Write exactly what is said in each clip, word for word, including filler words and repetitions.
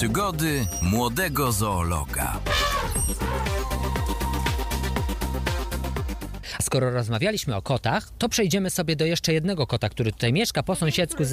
Przygody młodego zoologa. Skoro rozmawialiśmy o kotach, to przejdziemy sobie do jeszcze jednego kota, który tutaj mieszka po sąsiedzku z,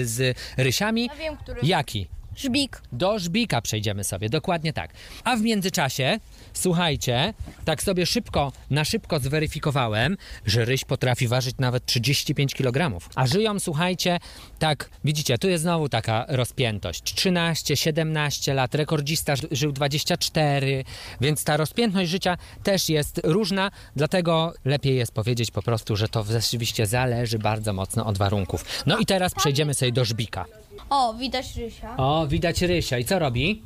z rysiami. Ja wiem, który. Jaki? Żbik. Do żbika przejdziemy sobie, dokładnie tak. A w międzyczasie, słuchajcie, tak sobie szybko, na szybko zweryfikowałem, że ryś potrafi ważyć nawet trzydzieści pięć kilogramów. A żyją, słuchajcie, tak, widzicie, tu jest znowu taka rozpiętość. trzynaście, siedemnaście lat, rekordzista żył dwadzieścia cztery, więc ta rozpiętność życia też jest różna, dlatego lepiej jest powiedzieć po prostu, że to rzeczywiście zależy bardzo mocno od warunków. No i teraz przejdziemy sobie do żbika. O, widać rysia. O, widać rysia. I co robi?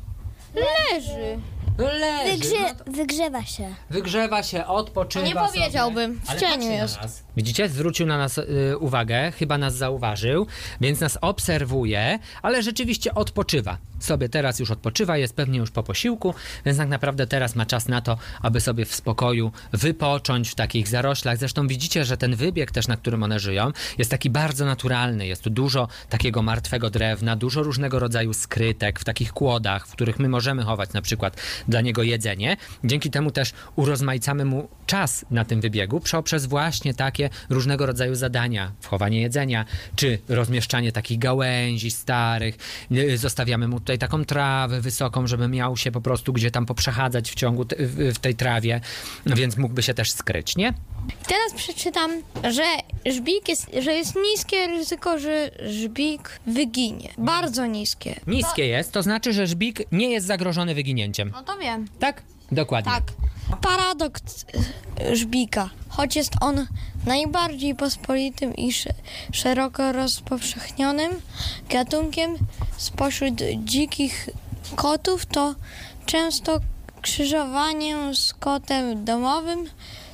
Leży. Leży. Wygrze- No to wygrzewa się. wygrzewa się, odpoczywa Nie powiedziałbym. sobie. W Ale cieniu patrzy na jest. nas. Widzicie, zwrócił na nas y, uwagę, chyba nas zauważył, więc nas obserwuje, ale rzeczywiście odpoczywa. Sobie teraz już odpoczywa, jest pewnie już po posiłku, więc tak naprawdę teraz ma czas na to, aby sobie w spokoju wypocząć w takich zaroślach. Zresztą widzicie, że ten wybieg też, na którym one żyją, jest taki bardzo naturalny. Jest tu dużo takiego martwego drewna, dużo różnego rodzaju skrytek w takich kłodach, w których my możemy chować na przykład dla niego jedzenie. Dzięki temu też urozmaicamy mu czas na tym wybiegu poprzez właśnie takie różnego rodzaju zadania, wchowanie jedzenia, czy rozmieszczanie takich gałęzi starych. Zostawiamy mu tutaj taką trawę wysoką, żeby miał się po prostu gdzie tam poprzechadzać w ciągu te, w, w tej trawie, więc mógłby się też skryć, nie? I teraz przeczytam, że żbik jest, że jest niskie ryzyko, że żbik wyginie. Bardzo niskie. Niskie jest, to znaczy, że żbik nie jest zagrożony wyginięciem. No to wiem. Tak? Dokładnie. Tak. Paradoks e, żbika. Choć jest on najbardziej pospolitym i sz- szeroko rozpowszechnionym gatunkiem spośród dzikich kotów, to często krzyżowanie z kotem domowym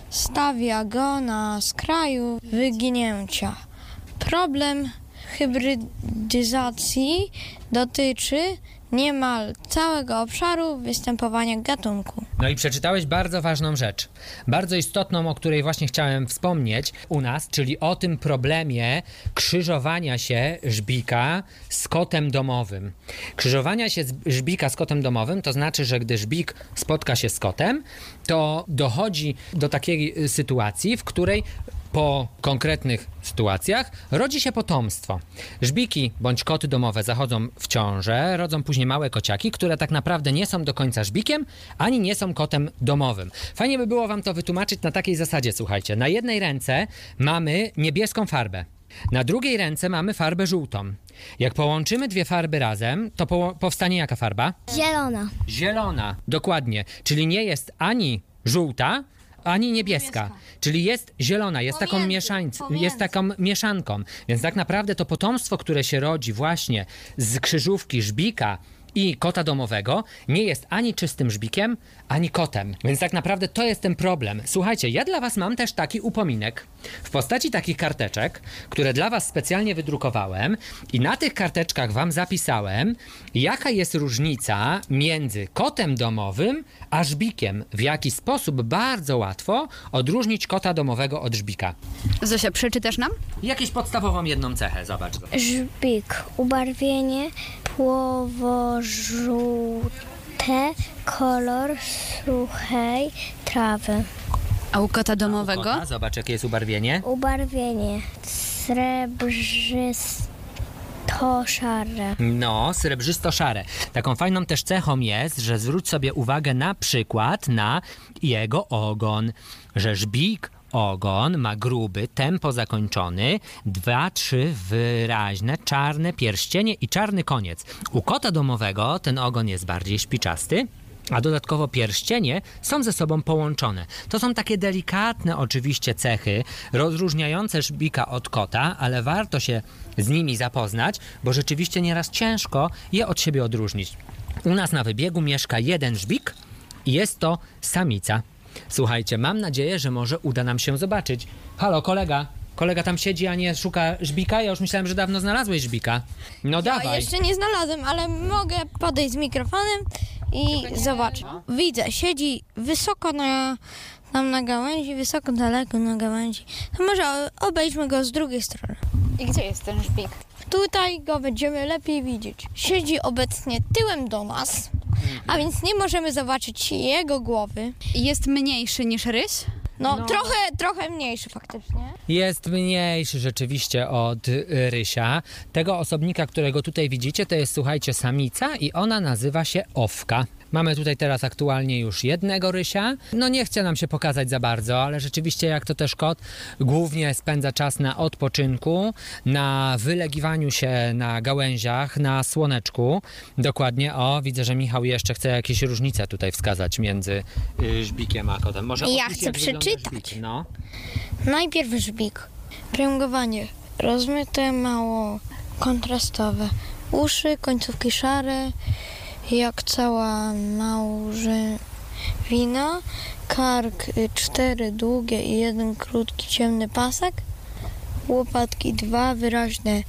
stawia go na skraju wyginięcia. Problem hybrydyzacji dotyczy niemal całego obszaru występowania gatunku. No i przeczytałeś bardzo ważną rzecz, bardzo istotną, o której właśnie chciałem wspomnieć u nas, czyli o tym problemie krzyżowania się żbika z kotem domowym. Krzyżowania się z żbika z kotem domowym to znaczy, że gdy żbik spotka się z kotem, to dochodzi do takiej sytuacji, w której po konkretnych sytuacjach rodzi się potomstwo. Żbiki bądź koty domowe zachodzą w ciążę, rodzą później małe kociaki, które tak naprawdę nie są do końca żbikiem, ani nie są kotem domowym. Fajnie by było wam to wytłumaczyć na takiej zasadzie, słuchajcie. Na jednej ręce mamy niebieską farbę, na drugiej ręce mamy farbę żółtą. Jak połączymy dwie farby razem, to po- powstanie jaka farba? Zielona. Zielona, dokładnie. Czyli nie jest ani żółta, ani niebieska. niebieska. Czyli jest zielona, jest taką, mieszańc- jest taką mieszanką. Więc tak naprawdę to potomstwo, które się rodzi właśnie z krzyżówki żbika i kota domowego, nie jest ani czystym żbikiem, ani kotem. Więc tak naprawdę to jest ten problem. Słuchajcie, ja dla was mam też taki upominek w postaci takich karteczek, które dla was specjalnie wydrukowałem i na tych karteczkach wam zapisałem, jaka jest różnica między kotem domowym a żbikiem. W jaki sposób bardzo łatwo odróżnić kota domowego od żbika. Zosia, przeczytasz nam? Jakąś podstawową jedną cechę, zobacz. Żbik. Ubarwienie płowo-żółte. Kolor suchej trawy. A u kota domowego? Kota, zobacz, jakie jest ubarwienie. Ubarwienie srebrzysto-szare. No, srebrzysto-szare. Taką fajną też cechą jest, że zwróć sobie uwagę na przykład na jego ogon, że żbik ogon ma gruby, tępo zakończony, dwa, trzy wyraźne, czarne pierścienie i czarny koniec. U kota domowego ten ogon jest bardziej śpiczasty, a dodatkowo pierścienie są ze sobą połączone. To są takie delikatne oczywiście cechy rozróżniające żbika od kota, ale warto się z nimi zapoznać, bo rzeczywiście nieraz ciężko je od siebie odróżnić. U nas na wybiegu mieszka jeden żbik i jest to samica. Słuchajcie, mam nadzieję, że może uda nam się zobaczyć. Halo, kolega. Kolega tam siedzi, a nie szuka żbika? Ja już myślałem, że dawno znalazłeś żbika. No Ja dawaj. jeszcze nie znalazłem, ale mogę podejść z mikrofonem i zobacz. Widzę, siedzi wysoko na, tam na gałęzi, wysoko daleko na gałęzi. To może o- obejdźmy go z drugiej strony. I gdzie jest ten żbik? Tutaj go będziemy lepiej widzieć. Siedzi obecnie tyłem do nas, a więc nie możemy zobaczyć jego głowy. Jest mniejszy niż ryś? No, No. Trochę, trochę mniejszy faktycznie. Jest mniejszy rzeczywiście od y, rysia. Tego osobnika, którego tutaj widzicie, to jest, słuchajcie, samica i ona nazywa się owka. Mamy tutaj teraz aktualnie już jednego rysia. No nie chce nam się pokazać za bardzo, ale rzeczywiście jak to też kot, głównie spędza czas na odpoczynku, na wylegiwaniu się na gałęziach, na słoneczku. Dokładnie, o, widzę, że Michał jeszcze chce jakieś różnice tutaj wskazać między y, żbikiem a kotem. Może Ja opisz, chcę jak wygląda przeczytać. żbik, no. Najpierw żbik. Pręgowanie. Rozmyte, mało kontrastowe. Uszy, końcówki szare, jak cała małżewina. Kark y, cztery długie i jeden krótki ciemny pasek. Łopatki dwa wyraźne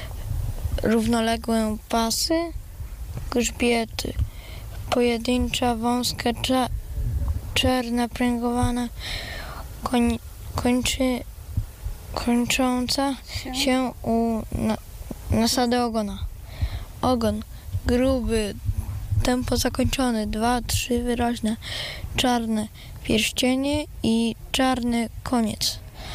równoległe pasy. Grzbiety. Pojedyncza, wąska, cza, czerna, pręgowana, koń, kończy, kończąca się u na, nasady ogona. Ogon gruby, tempo zakończony, dwa, trzy wyraźne, czarne pierścienie i czarny koniec.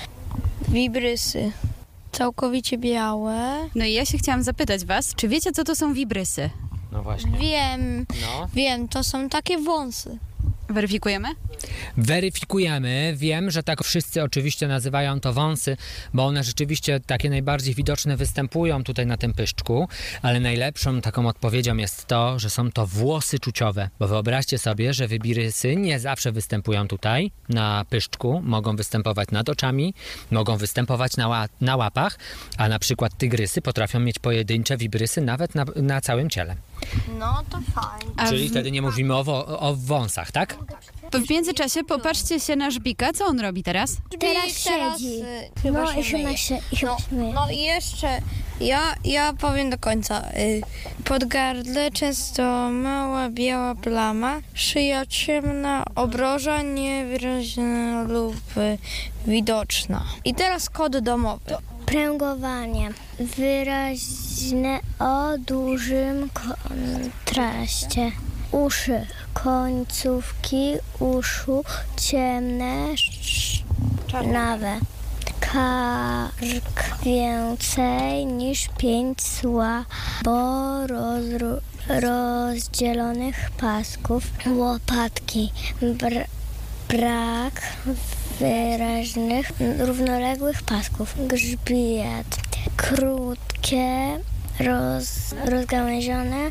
Wibrysy całkowicie białe. No i ja się chciałam zapytać was, czy wiecie, co to są wibrysy? No właśnie. Wiem, No. wiem, to są takie wąsy. Weryfikujemy? Weryfikujemy. Wiem, że tak wszyscy oczywiście nazywają to wąsy, bo one rzeczywiście takie najbardziej widoczne występują tutaj na tym pyszczku, ale najlepszą taką odpowiedzią jest to, że są to włosy czuciowe, bo wyobraźcie sobie, że wibirysy nie zawsze występują tutaj na pyszczku, mogą występować nad oczami, mogą występować na, ła- na łapach, a na przykład tygrysy potrafią mieć pojedyncze wibrysy nawet na, na całym ciele. No to fajnie. A Czyli w, wtedy nie mówimy o, wo- o wąsach, tak? w międzyczasie popatrzcie się na żbika. Co on robi teraz? Teraz Żbik teraz, siedzi. y, chyba No się i chyba myje. się, i chyba No, się myje. no i jeszcze, ja, ja powiem do końca. Y, pod gardle często mała biała plama, szyja ciemna, obroża niewyraźna lub y, widoczna. I teraz kod domowy. Pręgowanie. Wyraźne o dużym kontraście. Uszy. Końcówki uszu ciemne, szcznawe. Kark więcej niż pięć słabo rozru- rozdzielonych pasków. Łopatki. Br- brak wyraźnych, równoległych pasków. Grzbiet. Krótkie, roz, rozgałęzione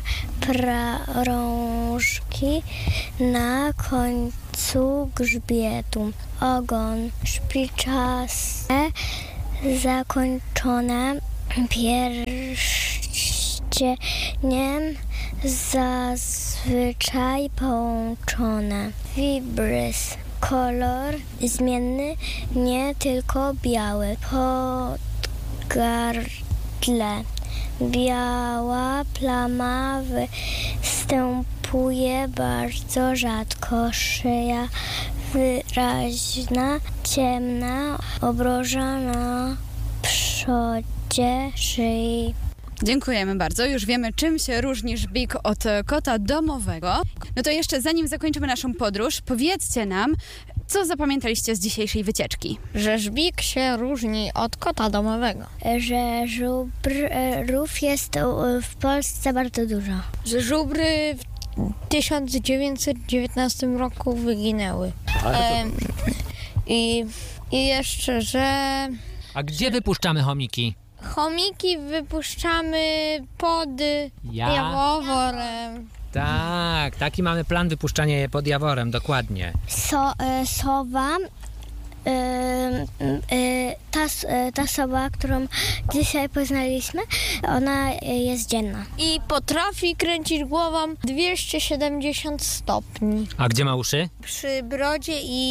prążki na końcu grzbietu. Ogon szpiczaste, zakończone pierścieniem, zazwyczaj połączone. Wibrys. Kolor zmienny, nie tylko biały. Pod gardle. Biała plama występuje bardzo rzadko. Szyja wyraźna, ciemna, obroża na przodzie szyi. Dziękujemy bardzo. Już wiemy, czym się różni żbik od kota domowego. No to jeszcze zanim zakończymy naszą podróż, powiedzcie nam, co zapamiętaliście z dzisiejszej wycieczki. Że żbik się różni od kota domowego. Że żubrów jest w Polsce bardzo dużo. Że żubry w tysiąc dziewięćset dziewiętnastym roku wyginęły. Em, i, I jeszcze, że A gdzie wypuszczamy chomiki? chomiki wypuszczamy pod Ja? Jaworem. Tak, taki mamy plan wypuszczania je pod Jaworem, dokładnie. So, e, sowa, e, e, ta, s- e, ta sowa, którą dzisiaj poznaliśmy, ona e, jest dzienna. I potrafi kręcić głową dwieście siedemdziesiąt stopni. A gdzie ma uszy? Przy brodzie i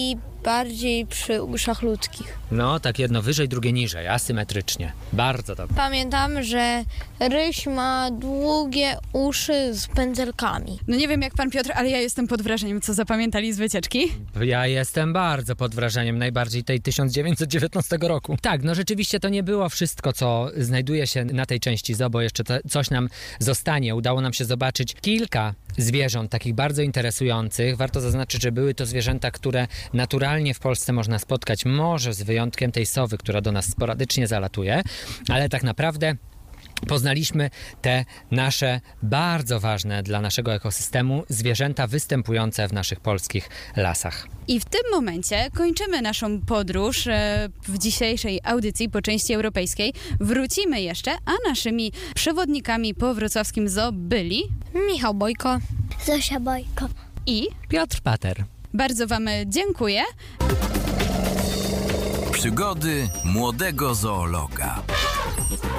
bardziej przy uszach ludzkich. No, tak jedno wyżej, drugie niżej, asymetrycznie. Bardzo dobrze. Pamiętam, że ryś ma długie uszy z pędzelkami. No nie wiem jak pan Piotr, ale ja jestem pod wrażeniem, co zapamiętali z wycieczki. Ja jestem bardzo pod wrażeniem, najbardziej tej tysiąc dziewięćset dziewiętnastego roku. Tak, no rzeczywiście to nie było wszystko, co znajduje się na tej części zoo, bo jeszcze to, coś nam zostanie. Udało nam się zobaczyć kilka zwierząt, takich bardzo interesujących. Warto zaznaczyć, że były to zwierzęta, które naturalnie w Polsce można spotkać, może z wyjątkiem tej sowy, która do nas sporadycznie zalatuje, ale tak naprawdę poznaliśmy te nasze bardzo ważne dla naszego ekosystemu zwierzęta występujące w naszych polskich lasach. I w tym momencie kończymy naszą podróż e, w dzisiejszej audycji po części europejskiej. Wrócimy jeszcze, a naszymi przewodnikami po wrocławskim zoo byli Michał Bojko. Zosia Bojko. i Piotr Pater. bardzo wam dziękuję. Przygody młodego zoologa.